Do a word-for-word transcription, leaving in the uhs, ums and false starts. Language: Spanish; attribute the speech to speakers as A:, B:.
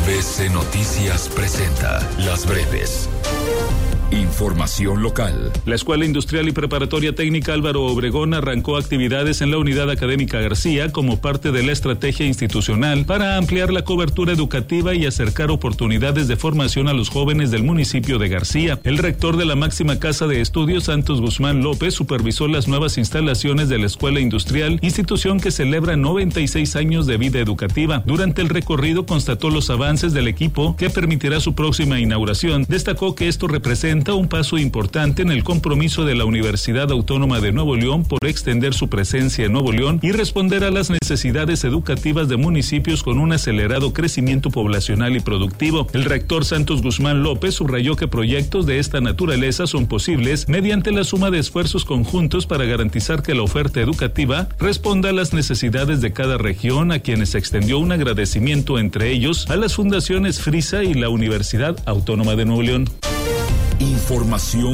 A: B C Noticias presenta Las Breves. Información local.
B: La Escuela Industrial y Preparatoria Técnica Álvaro Obregón arrancó actividades en la Unidad Académica García como parte de la estrategia institucional para ampliar la cobertura educativa y acercar oportunidades de formación a los jóvenes del municipio de García. El rector de la máxima casa de estudios, Santos Guzmán López, supervisó las nuevas instalaciones de la Escuela Industrial, institución que celebra noventa y seis años de vida educativa. Durante el recorrido constató los avances del equipo que permitirá su próxima inauguración. Destacó que esto representa un paso importante en el compromiso de la Universidad Autónoma de Nuevo León por extender su presencia en Nuevo León y responder a las necesidades educativas de municipios con un acelerado crecimiento poblacional y productivo. El rector Santos Guzmán López subrayó que proyectos de esta naturaleza son posibles mediante la suma de esfuerzos conjuntos para garantizar que la oferta educativa responda a las necesidades de cada región, a quienes extendió un agradecimiento entre ellos a las fundaciones Frisa y la Universidad Autónoma de Nuevo León.
A: Información